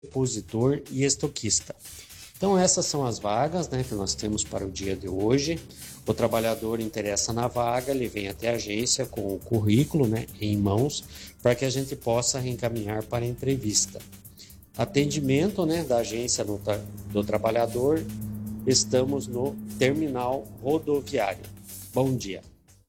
repositor e estoquista. Então essas são as vagas, né, que nós temos para o dia de hoje. O trabalhador interessa na vaga, ele vem até a agência com o currículo, né, em mãos, para que a gente possa reencaminhar para a entrevista. Atendimento, né, da agência do trabalhador, estamos no terminal rodoviário. Bom dia.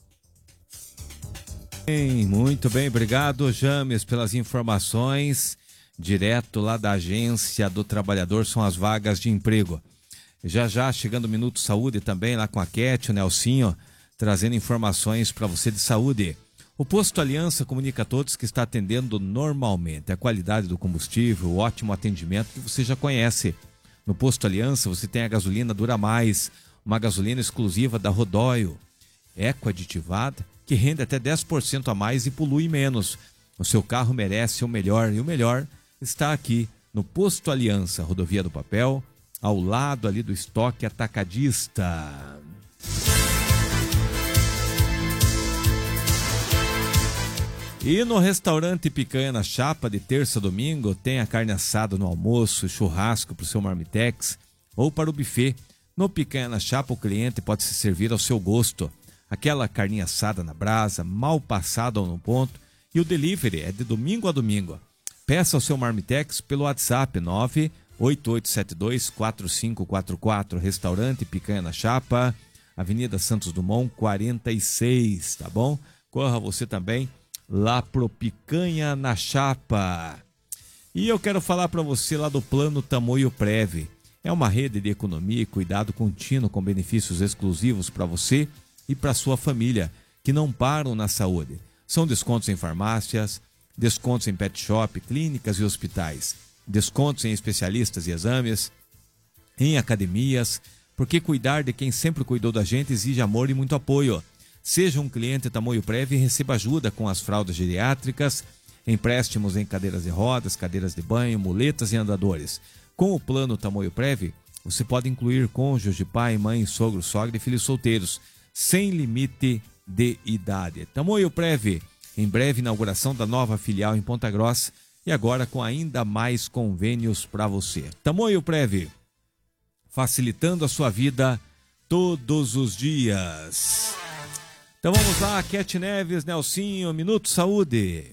Muito bem, obrigado, James, pelas informações. Direto lá da agência do trabalhador, são as vagas de emprego. Já chegando o Minuto Saúde também, lá com a Cat, o Nelsinho, trazendo informações para você de saúde. O Posto Aliança comunica a todos que está atendendo normalmente. A qualidade do combustível, o ótimo atendimento que você já conhece. No Posto Aliança você tem a gasolina Dura Mais, uma gasolina exclusiva da Rodóio, eco-aditivada, que rende até 10% a mais e polui menos. O seu carro merece o melhor, e o melhor está aqui no Posto Aliança, Rodovia do Papel, ao lado ali do estoque atacadista. E no restaurante Picanha na Chapa, de terça a domingo, tem a carne assada no almoço, churrasco para o seu marmitex ou para o buffet. No Picanha na Chapa, o cliente pode se servir ao seu gosto. Aquela carninha assada na brasa, mal passada ou no ponto, e o delivery é de domingo a domingo. Peça o seu marmitex pelo WhatsApp 988724544, restaurante Picanha na Chapa, Avenida Santos Dumont 46, tá bom? Corra você também lá pro Picanha na Chapa. E eu quero falar para você lá do Plano Tamoio Prev. É uma rede de economia e cuidado contínuo com benefícios exclusivos para você e para sua família, que não param na saúde. São descontos em farmácias, descontos em pet shop, clínicas e hospitais, descontos em especialistas e exames, em academias, porque cuidar de quem sempre cuidou da gente exige amor e muito apoio. Seja um cliente Tamoio Prev e receba ajuda com as fraldas geriátricas, empréstimos em cadeiras de rodas, cadeiras de banho, muletas e andadores. Com o plano Tamoio Prev, você pode incluir cônjuge, pai, mãe, sogro, sogra e filhos solteiros, sem limite de idade. Tamoio Prev, em breve inauguração da nova filial em Ponta Grossa e agora com ainda mais convênios para você. Tamoio Prev, facilitando a sua vida todos os dias. Então vamos lá, Cat Neves, Nelsinho, Minuto Saúde.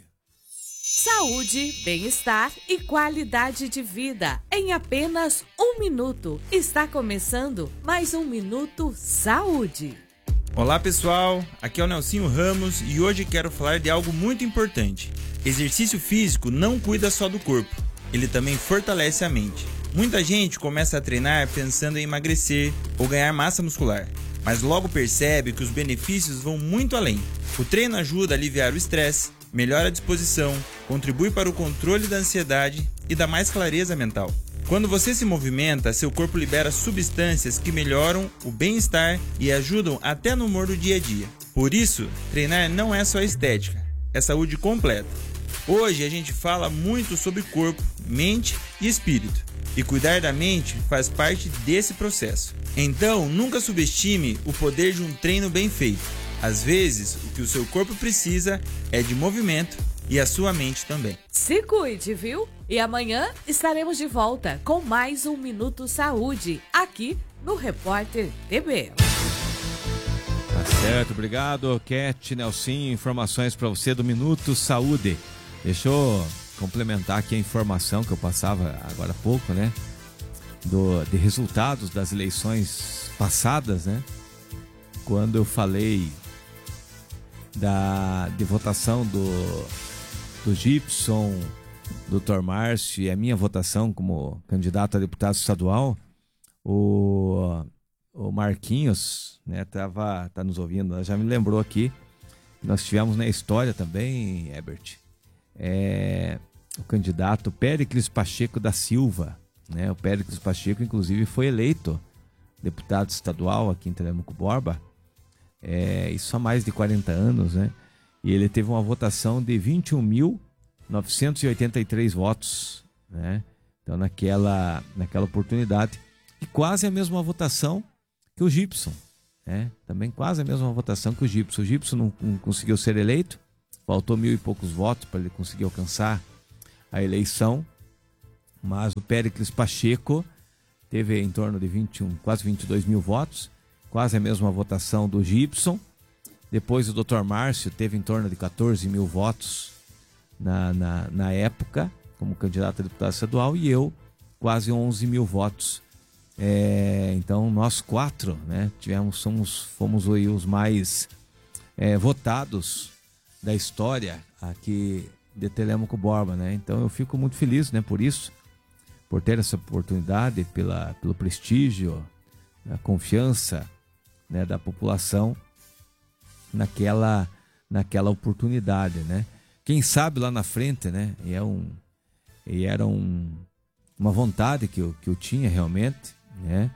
Saúde, bem-estar e qualidade de vida em apenas um minuto. Está começando mais um Minuto Saúde. Olá pessoal, aqui é o Nelsinho Ramos e hoje quero falar de algo muito importante. Exercício físico não cuida só do corpo, ele também fortalece a mente. Muita gente começa a treinar pensando em emagrecer ou ganhar massa muscular, mas logo percebe que os benefícios vão muito além. O treino ajuda a aliviar o estresse, melhora a disposição, contribui para o controle da ansiedade e dá mais clareza mental. Quando você se movimenta, seu corpo libera substâncias que melhoram o bem-estar e ajudam até no humor do dia a dia. Por isso, treinar não é só estética, é saúde completa. Hoje a gente fala muito sobre corpo, mente e espírito. E cuidar da mente faz parte desse processo. Então, nunca subestime o poder de um treino bem feito. Às vezes, o que o seu corpo precisa é de movimento e a sua mente também. Se cuide, viu? E amanhã estaremos de volta com mais um Minuto Saúde, aqui no Repórter TB. Tá certo, obrigado, Cat, Nelsinho, informações para você do Minuto Saúde. Deixa eu complementar aqui a informação que eu passava agora há pouco, né? De resultados das eleições passadas, né? Quando eu falei de votação do Gibson, Dr. Márcio e a minha votação como candidato a deputado estadual, o Marquinhos, né, tá nos ouvindo, já me lembrou aqui, nós tivemos na história também, Herbert, o candidato Péricles Pacheco da Silva, né? O Péricles Pacheco, inclusive, foi eleito deputado estadual aqui em Telêmaco Borba, isso há mais de 40 anos, né? E ele teve uma votação de 21.983 votos, né? Então, naquela oportunidade, e quase a mesma votação que o Gibson, né? Também quase a mesma votação que o Gibson. O Gibson não conseguiu ser eleito, faltou 1.000 e poucos votos para ele conseguir alcançar a eleição, Mas o Péricles Pacheco teve em torno de quase 22 mil votos, quase a mesma votação do Gibson. Depois o Dr. Márcio teve em torno de 14 mil votos na época, como candidato a deputado estadual, e eu quase 11 mil votos. Então nós 4, né, fomos aí os mais votados da história aqui de Telêmaco Borba, né? Então eu fico muito feliz, né, por isso, por ter essa oportunidade, pelo prestígio, a confiança, né, da população naquela oportunidade, né? Quem sabe lá na frente, né? E era uma vontade que eu tinha realmente, né?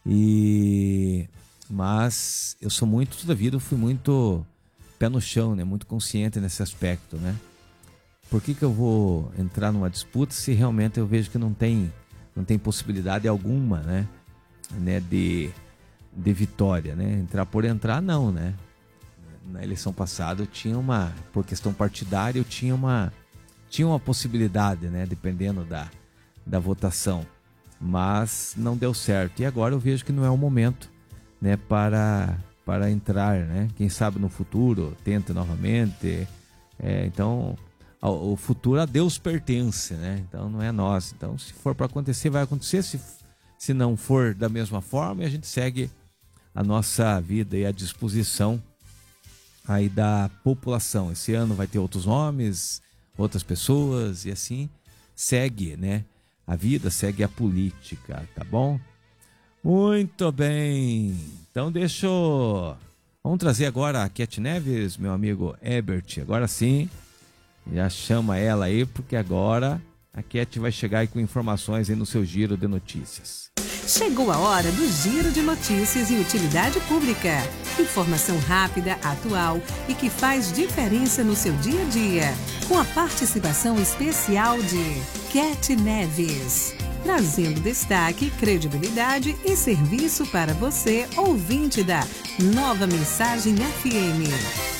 Mas eu sou toda a vida eu fui muito pé no chão, né? Muito consciente nesse aspecto, né? Por que eu vou entrar numa disputa se realmente eu vejo que não tem possibilidade alguma, né? De vitória, né? Entrar, não, né? Na eleição passada eu tinha por questão partidária, eu tinha uma possibilidade, né? Dependendo da votação, mas não deu certo. E agora eu vejo que não é o momento, né? Para entrar, né? Quem sabe no futuro tenta novamente. Então o futuro a Deus pertence, né? Então não é nós. Então se for para acontecer, vai acontecer. Se não for da mesma forma, a gente segue a nossa vida e a disposição aí da população. Esse ano vai ter outros nomes, outras pessoas, e assim segue, né? A vida, segue a política, tá bom? Muito bem. Então vamos trazer agora a Cat Neves, meu amigo Ebert. Agora sim, já chama ela aí, porque agora a Cat vai chegar aí com informações aí no seu giro de notícias. Chegou a hora do Giro de Notícias e Utilidade Pública. Informação rápida, atual e que faz diferença no seu dia a dia. Com a participação especial de Cat Neves. Trazendo destaque, credibilidade e serviço para você, ouvinte da Nova Mensagem FM.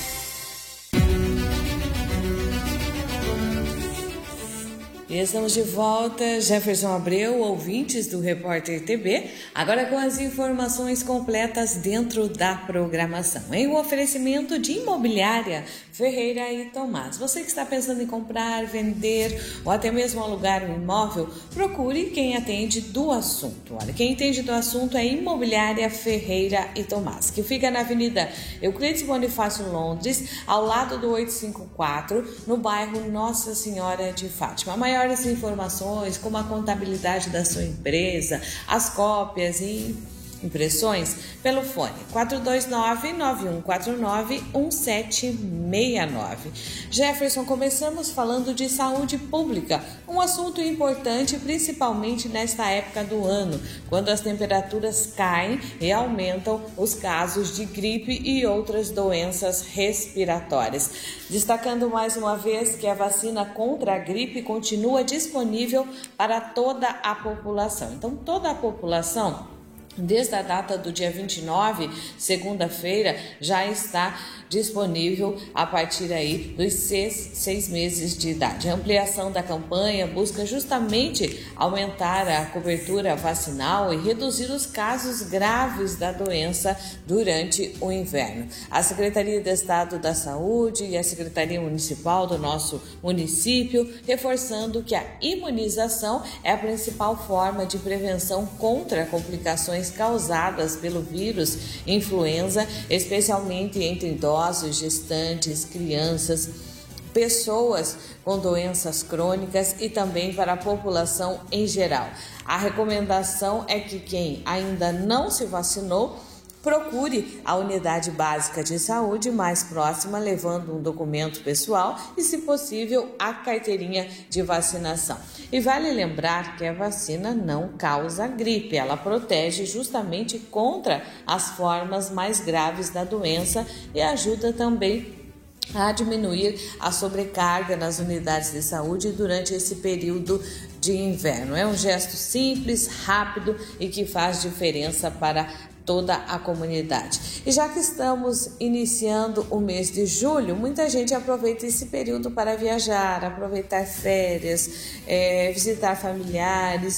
E estamos de volta, Jefferson Abreu, ouvintes do Repórter TB, agora com as informações completas dentro da programação. Em um oferecimento de Imobiliária Ferreira e Tomás. Você que está pensando em comprar, vender ou até mesmo alugar um imóvel, procure quem atende do assunto. Olha, quem entende do assunto é Imobiliária Ferreira e Tomás, que fica na Avenida Euclides Bonifácio, Londres, ao lado do 854, no bairro Nossa Senhora de Fátima. Maiores informações, como a contabilidade da sua empresa, as cópias e impressões, pelo fone 429-9149-1769. Jefferson, começamos falando de saúde pública, um assunto importante principalmente nesta época do ano, quando as temperaturas caem e aumentam os casos de gripe e outras doenças respiratórias. Destacando mais uma vez que a vacina contra a gripe continua disponível para toda a população. Então, toda a população, desde a data do dia 29, segunda-feira, já está disponível a partir aí dos 6 meses de idade. A ampliação da campanha busca justamente aumentar a cobertura vacinal e reduzir os casos graves da doença durante o inverno. A Secretaria de Estado da Saúde e a Secretaria Municipal do nosso município reforçando que a imunização é a principal forma de prevenção contra complicações causadas pelo vírus influenza, especialmente entre idosos, gestantes, crianças, pessoas com doenças crônicas e também para a população em geral. A recomendação é que quem ainda não se vacinou procure a unidade básica de saúde mais próxima, levando um documento pessoal e, se possível, a carteirinha de vacinação. E vale lembrar que a vacina não causa gripe, ela protege justamente contra as formas mais graves da doença e ajuda também a diminuir a sobrecarga nas unidades de saúde durante esse período de inverno. É um gesto simples, rápido e que faz diferença para toda a comunidade. E já que estamos iniciando o mês de julho, muita gente aproveita esse período para viajar, aproveitar férias, visitar familiares,